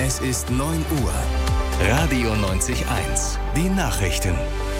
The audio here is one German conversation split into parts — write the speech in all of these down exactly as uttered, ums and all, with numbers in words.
Es ist neun Uhr. Radio neunzig Komma eins. Die Nachrichten.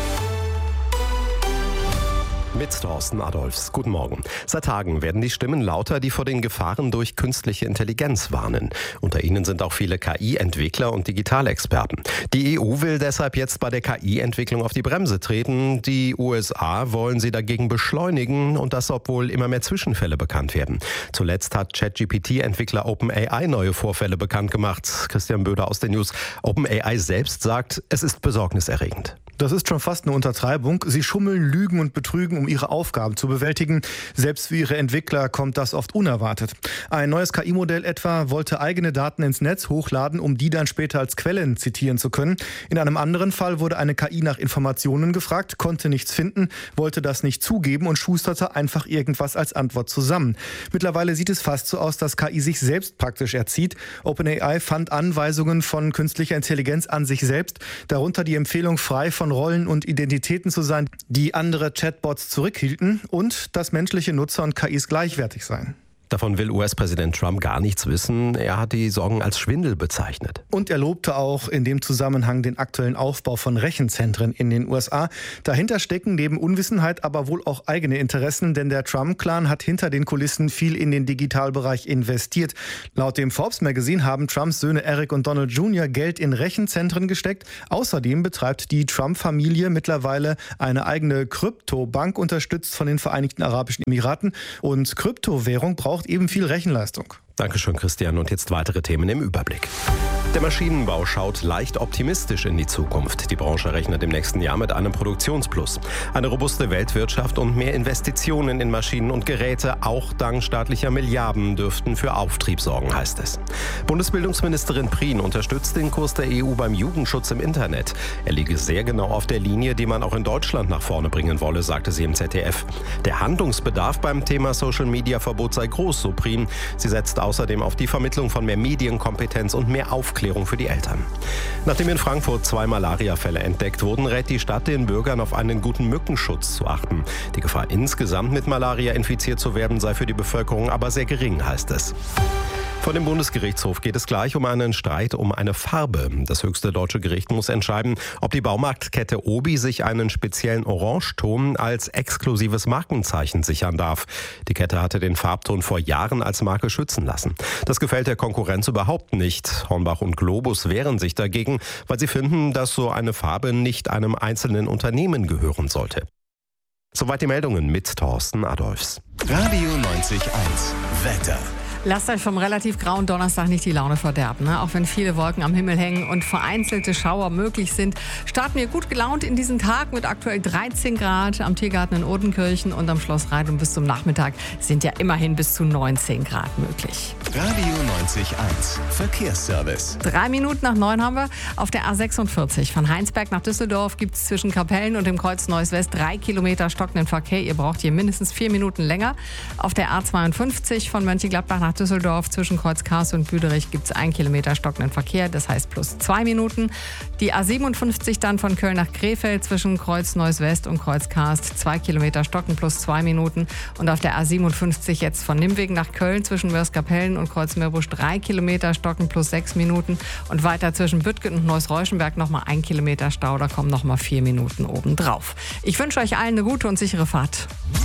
Mit Thorsten Adolfs. Guten Morgen. Seit Tagen werden die Stimmen lauter, die vor den Gefahren durch künstliche Intelligenz warnen. Unter ihnen sind auch viele K I-Entwickler und Digitalexperten. Die E U will deshalb jetzt bei der K I-Entwicklung auf die Bremse treten. Die U S A wollen sie dagegen beschleunigen, und das, obwohl immer mehr Zwischenfälle bekannt werden. Zuletzt hat ChatGPT-Entwickler OpenAI neue Vorfälle bekannt gemacht. Christian Böder aus den News. OpenAI selbst sagt, es ist besorgniserregend. Das ist schon fast eine Untertreibung. Sie schummeln, lügen und betrügen, um ihre Aufgaben zu bewältigen. Selbst für ihre Entwickler kommt das oft unerwartet. Ein neues K I-Modell etwa wollte eigene Daten ins Netz hochladen, um die dann später als Quellen zitieren zu können. In einem anderen Fall wurde eine K I nach Informationen gefragt, konnte nichts finden, wollte das nicht zugeben und schusterte einfach irgendwas als Antwort zusammen. Mittlerweile sieht es fast so aus, dass K I sich selbst praktisch erzieht. OpenAI fand Anweisungen von künstlicher Intelligenz an sich selbst, darunter die Empfehlung, frei von Rollen und Identitäten zu sein, die andere Chatbots zurückhielten, und dass menschliche Nutzer und K Is gleichwertig seien. Davon will U S-Präsident Trump gar nichts wissen. Er hat die Sorgen als Schwindel bezeichnet. Und er lobte auch in dem Zusammenhang den aktuellen Aufbau von Rechenzentren in den U S A. Dahinter stecken neben Unwissenheit aber wohl auch eigene Interessen, denn der Trump-Clan hat hinter den Kulissen viel in den Digitalbereich investiert. Laut dem Forbes Magazine haben Trumps Söhne Eric und Donald Junior Geld in Rechenzentren gesteckt. Außerdem betreibt die Trump-Familie mittlerweile eine eigene Kryptobank, unterstützt von den Vereinigten Arabischen Emiraten. Und Kryptowährung braucht eben viel Rechenleistung. Dankeschön, Christian. Und jetzt weitere Themen im Überblick. Der Maschinenbau schaut leicht optimistisch in die Zukunft. Die Branche rechnet im nächsten Jahr mit einem Produktionsplus. Eine robuste Weltwirtschaft und mehr Investitionen in Maschinen und Geräte, auch dank staatlicher Milliarden, dürften für Auftrieb sorgen, heißt es. Bundesbildungsministerin Prien unterstützt den Kurs der E U beim Jugendschutz im Internet. Er liege sehr genau auf der Linie, die man auch in Deutschland nach vorne bringen wolle, sagte sie im Z D F. Der Handlungsbedarf beim Thema Social-Media-Verbot sei groß, so Prien. Sie setzt außerdem auf die Vermittlung von mehr Medienkompetenz und mehr Aufklärung für die Eltern. Nachdem in Frankfurt zwei Malariafälle entdeckt wurden, rät die Stadt den Bürgern, auf einen guten Mückenschutz zu achten. Die Gefahr, insgesamt mit Malaria infiziert zu werden, sei für die Bevölkerung aber sehr gering, heißt es. Vor dem Bundesgerichtshof geht es gleich um einen Streit um eine Farbe. Das höchste deutsche Gericht muss entscheiden, ob die Baumarktkette Obi sich einen speziellen Orangeton als exklusives Markenzeichen sichern darf. Die Kette hatte den Farbton vor Jahren als Marke schützen lassen. Das gefällt der Konkurrenz überhaupt nicht. Hornbach und Globus wehren sich dagegen, weil sie finden, dass so eine Farbe nicht einem einzelnen Unternehmen gehören sollte. Soweit die Meldungen mit Thorsten Adolfs. Radio neunzig Komma eins. Wetter. Lasst euch vom relativ grauen Donnerstag nicht die Laune verderben. Ne? Auch wenn viele Wolken am Himmel hängen und vereinzelte Schauer möglich sind, starten wir gut gelaunt in diesen Tag mit aktuell dreizehn Grad am Tiergarten in Odenkirchen und am Schloss Reit. Und bis zum Nachmittag sind ja immerhin bis zu neunzehn Grad möglich. Radio neunzig Komma eins. Verkehrsservice. Drei Minuten nach neun haben wir. Auf der A sechsundvierzig von Heinsberg nach Düsseldorf gibt es zwischen Kapellen und dem Kreuz Neuss West drei Kilometer stockenden Verkehr. Ihr braucht hier mindestens vier Minuten länger. Auf der A zweiundfünfzig von Mönchengladbach nach Düsseldorf zwischen Kreuz Karst und Büderich gibt es einen Kilometer stockenden Verkehr, das heißt plus zwei Minuten. Die A siebenundfünfzig dann von Köln nach Krefeld zwischen Kreuz Neuss West und Kreuz Karst, zwei Kilometer stocken plus zwei Minuten. Und auf der A siebenundfünfzig jetzt von Nimwegen nach Köln zwischen Mörs-Kapellen und Kreuz Meerbusch drei Kilometer stocken plus sechs Minuten. Und weiter zwischen Büttgen und Neuss-Reuschenberg nochmal ein Kilometer Stau, da kommen nochmal vier Minuten obendrauf. Ich wünsche euch allen eine gute und sichere Fahrt.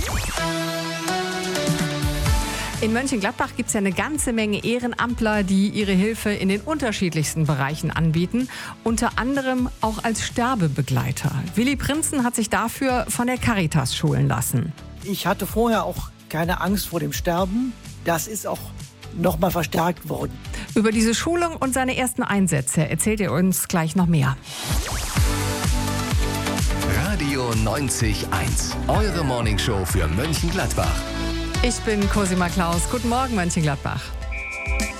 In Mönchengladbach gibt es ja eine ganze Menge Ehrenamtler, die ihre Hilfe in den unterschiedlichsten Bereichen anbieten. Unter anderem auch als Sterbebegleiter. Willi Prinzen hat sich dafür von der Caritas schulen lassen. Ich hatte vorher auch keine Angst vor dem Sterben. Das ist auch noch mal verstärkt worden. Über diese Schulung und seine ersten Einsätze erzählt er uns gleich noch mehr. Radio neunzig Komma eins. Eure Morningshow für Mönchengladbach. Ich bin Cosima Klaus. Guten Morgen, Mönchengladbach.